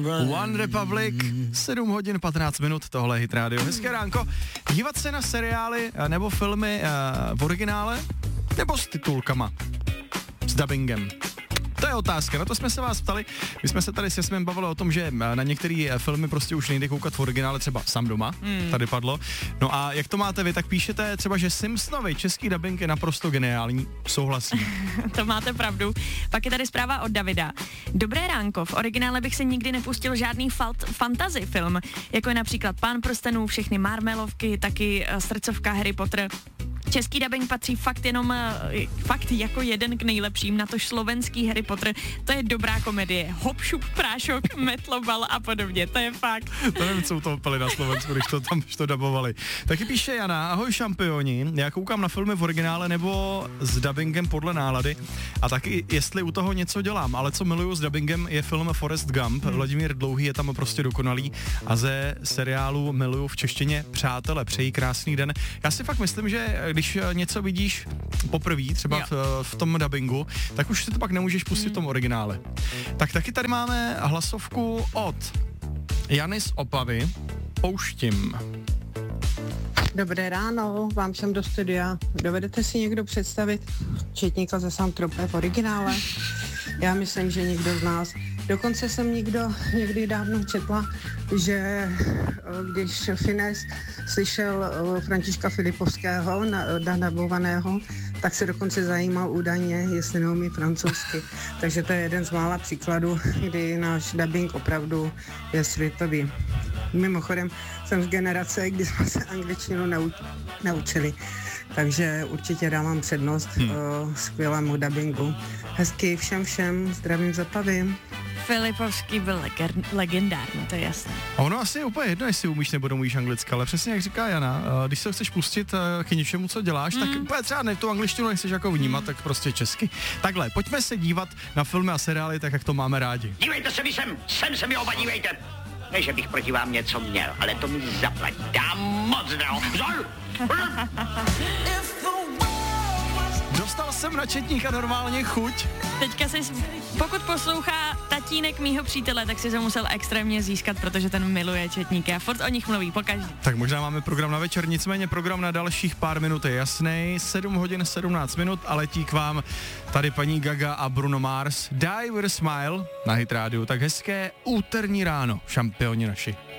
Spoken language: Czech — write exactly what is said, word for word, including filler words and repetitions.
One Republic, sedm hodin patnáct minut, tohle je Hit Radio. Hezké ránko. Dívat se na seriály nebo filmy uh, v originále nebo s titulkama, s dubbingem? To je otázka, na to jsme se vás ptali. My jsme se tady s Jasmem bavili o tom, že na některé filmy prostě už nejde koukat v originále, třeba Sám doma, hmm. tady padlo. No a jak to máte vy, tak píšete třeba, že Simpsonovi český dubbing je naprosto geniální, souhlasím. To máte pravdu. Pak je tady zpráva od Davida. Dobré ránko, v originále bych se nikdy nepustil žádný falt, fantasy film, jako je například Pán prstenů, všechny Marmelovky, taky uh, srdcovka Harry Potter. Český dubbing patří fakt jenom, fakt jako jeden k nejlepším, na to slovenský Harry Potter, to je dobrá komedie. Hop, šup, prášok, metlobal a podobně, to je fakt. To nevím, co utopili na Slovensku, když to tam když to dabovali. Taky píše Jana, ahoj šampioni, já koukám na filmy v originále nebo s dubbingem podle nálady a taky jestli u toho něco dělám, ale co miluju s dubbingem je film Forrest Gump, hmm. Vladimír Dlouhý je tam prostě dokonalý a ze seriálu miluju v češtině Přátelé, přeji krásný den. Já si fakt myslím, že když něco vidíš poprvé, třeba v, v tom dubbingu, tak už si to pak nemůžeš pustit v tom originále. Tak taky tady máme hlasovku od Jany z Opavy. Pouštím. Dobré ráno, vám všem do studia. Dovedete si někdo představit Četníka ze Saint-Tropez v originále? Já myslím, že nikdo z nás. Dokonce jsem někdo někdy dávno četla, že když Finés slyšel Františka Filipovského, nadabovaného, tak se dokonce zajímal údajně, jestli neumí francouzsky. Takže to je jeden z mála příkladů, kdy náš dubbing opravdu je světový. Mimochodem jsem z generace, kdy jsme se angličtinu nau, naučili. Takže určitě dávám přednost hmm. uh, skvělému dubbingu. Hezky všem všem, zdravím z Opavy. Filipovský byl leg- legendární, to je jasné. A ono asi je úplně jedno, jestli umíš nebo neumíš anglicky, ale přesně jak říká Jana, když se chceš pustit k něčemu, co děláš, mm. tak úplně třeba ne tu angličtinu nechceš jako vnímat, mm. tak prostě česky. Takhle, pojďme se dívat na filmy a seriály tak, jak to máme rádi. Dívejte se mi sem, sem se mi oba dívejte. Ne, že bych proti vám něco měl, ale to mi zaplať. Dám moc drahou. Dostal jsem na Četníka normálně chuť. Teďka si, pokud poslouchá tatínek mýho přítele, tak si se musel extrémně získat, protože ten miluje Četníky a furt o nich mluví pokaždý. Tak možná máme program na večer, nicméně program na dalších pár minut je jasný. sedm hodin sedmnáct minut a letí k vám tady paní Gaga a Bruno Mars. Die with a smile na Hit Radio. Tak hezké úterní ráno, šampioni naši.